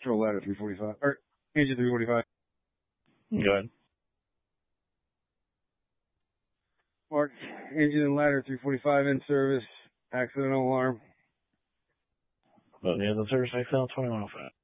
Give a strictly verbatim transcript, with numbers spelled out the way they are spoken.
Control ladder three forty-five, or engine three forty-five. Go ahead. Mark, engine and ladder three forty-five in service, accidental alarm. But yeah, the service accidental twenty-one oh five.